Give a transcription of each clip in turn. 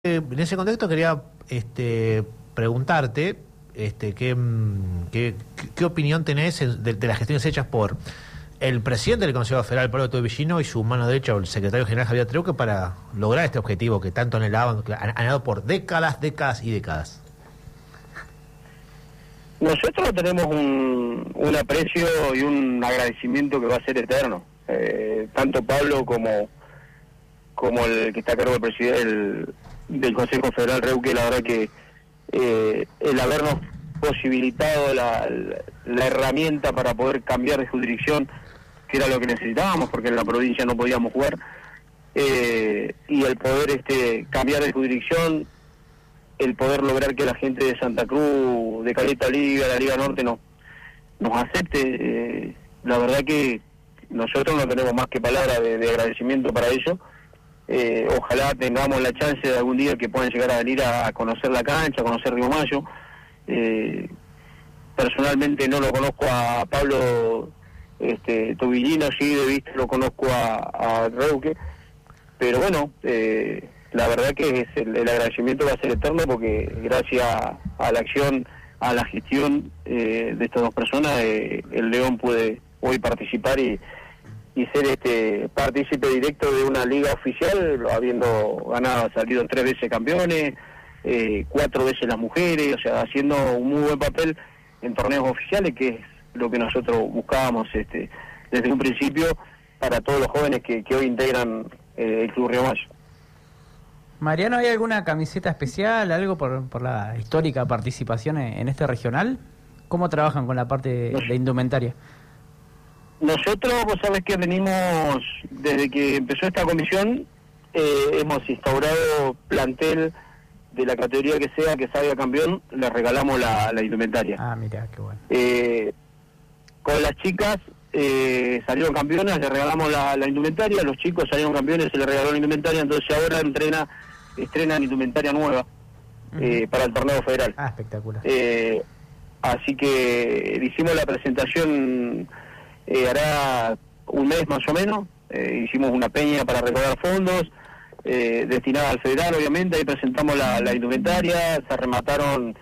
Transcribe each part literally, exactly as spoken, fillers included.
En ese contexto quería este, preguntarte este, qué, qué, qué opinión tenés de, de las gestiones hechas por el presidente del Consejo Federal, Pablo Tobillino, y su mano derecha, o el secretario general Javier Treuque, para lograr este objetivo que tanto anhelaban, que han anhelado por décadas, décadas y décadas. Nosotros tenemos un, un aprecio y un agradecimiento que va a ser eterno. Eh, tanto Pablo como, como el que está a cargo del presidente del, del Consejo Federal, Treuque, la verdad que eh, el habernos posibilitado la, la, la herramienta para poder cambiar de jurisdicción, que era lo que necesitábamos, porque en la provincia no podíamos jugar, eh, y el poder este cambiar de jurisdicción, el poder lograr que la gente de Santa Cruz, de Caleta Olivia, de la Liga Norte, no, nos acepte, eh, la verdad que nosotros no tenemos más que palabras de, de agradecimiento para ello. Eh, ojalá tengamos la chance de algún día que puedan llegar a venir a, a conocer la cancha, a conocer Río Mayo. Eh, personalmente no lo conozco a Pablo este, Tobillino, sí de vista lo conozco a, a Treuque, pero bueno, eh, la verdad que es el, el agradecimiento va a ser eterno, porque gracias a, a la acción, a la gestión eh, de estas dos personas, eh, el León puede hoy participar y y ser este partícipe directo de una liga oficial, habiendo ganado, salido tres veces campeones, eh, cuatro veces las mujeres, o sea, haciendo un muy buen papel en torneos oficiales, que es lo que nosotros buscábamos este desde un principio para todos los jóvenes que, que hoy integran eh, el Club Río Mayo. Mariano, ¿hay alguna camiseta especial, algo por, por la histórica participación en, en este regional? ¿Cómo trabajan con la parte de, de indumentaria? Nosotros, vos sabés que venimos, desde que empezó esta comisión, eh, hemos instaurado plantel de la categoría que sea, que salga campeón, le regalamos la, la indumentaria. Ah, mira, qué bueno. Eh, con las chicas eh, salieron campeonas, le regalamos la, la indumentaria, los chicos salieron campeones, se les regaló la indumentaria, entonces ahora entrena, estrenan indumentaria nueva uh-huh. eh, para el torneo federal. Ah, espectacular. Eh, así que hicimos la presentación... Eh, hará un mes más o menos, eh, hicimos una peña para recaudar fondos, eh, destinada al federal obviamente, ahí presentamos la, la indumentaria, se remataron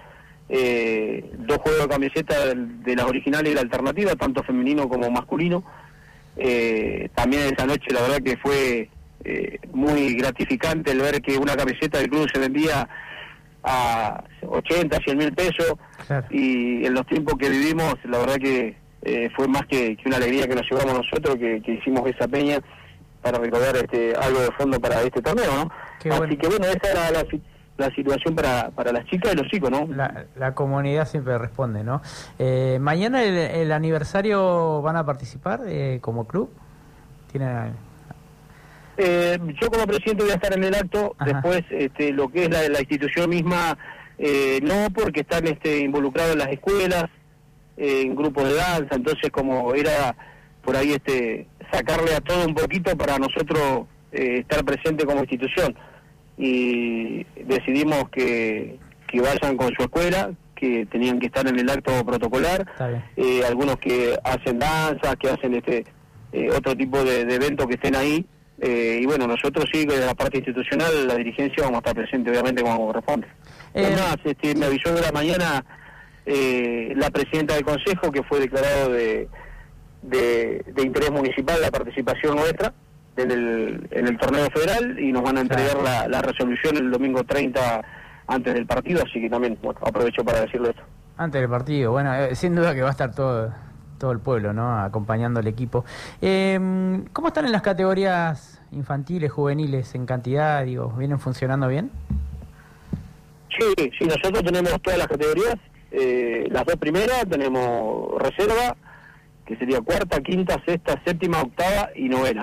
eh, dos juegos de camiseta de, de las originales y la alternativa, tanto femenino como masculino. Eh, también esa noche la verdad que fue eh, muy gratificante el ver que una camiseta del club se vendía a ochenta, cien mil pesos, claro. Y en los tiempos que vivimos la verdad que Eh, fue más que, que una alegría que nos llevamos nosotros, que, que hicimos esa peña para recaudar este, algo de fondo para este torneo, ¿no? Qué Así bueno. que bueno, esa era la, la situación para, para las chicas y los chicos, ¿no? La, la comunidad siempre responde, ¿no? Eh, mañana el, el aniversario, ¿van a participar eh, como club? ¿Tienen...? Eh, yo como presidente voy a estar en el acto. Ajá. Después este, lo que es la, la institución misma, eh, no, porque están este, involucrados en las escuelas, en grupos de danza, entonces como era por ahí este sacarle a todo un poquito para nosotros eh, estar presente como institución, y decidimos que, que vayan con su escuela, que tenían que estar en el acto protocolar, eh, algunos que hacen danza, que hacen este eh, otro tipo de, de eventos que estén ahí, eh, y bueno, nosotros sí, desde la parte institucional, la dirigencia, vamos a estar presentes obviamente como corresponde. Eh... Además, este, me avisó de la mañana Eh, la presidenta del Consejo, que fue declarado de, de, de interés municipal la participación nuestra en el, en el torneo federal, y nos van a entregar claro. la, la resolución el domingo treinta antes del partido, así que también bueno, aprovecho para decirlo esto. Antes del partido, bueno, eh, sin duda que va a estar todo todo el pueblo, ¿no?, acompañando al equipo. Eh, ¿Cómo están en las categorías infantiles, juveniles, en cantidad, digo, vienen funcionando bien? Sí, sí, nosotros tenemos todas las categorías. Eh, las dos primeras tenemos reserva, que sería cuarta, quinta, sexta, séptima, octava y novena.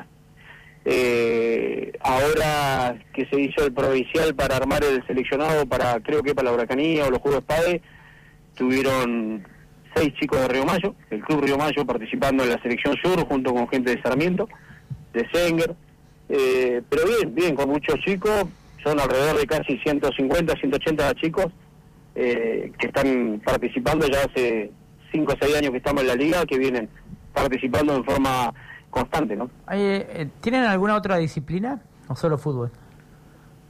Eh, ahora que se hizo el provincial para armar el seleccionado para, creo que para la Huracanía o los Juegos Padre, tuvieron seis chicos de Río Mayo, el Club Río Mayo participando en la selección sur junto con gente de Sarmiento, de Senger, eh, pero bien, bien, con muchos chicos, son alrededor de casi ciento cincuenta, ciento ochenta chicos, Eh, que están participando ya hace cinco o seis años que estamos en la liga, que vienen participando en forma constante, ¿no? Eh, ¿Tienen alguna otra disciplina o solo fútbol?